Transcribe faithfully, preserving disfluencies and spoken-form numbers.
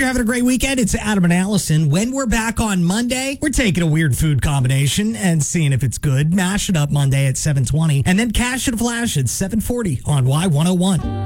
you're having a great weekend. It's Adam and Allison. When we're back on Monday, we're taking a weird food combination and seeing if it's good. Mash it up Monday at seven twenty, and then Cash and Flash at seven forty on Y one oh one.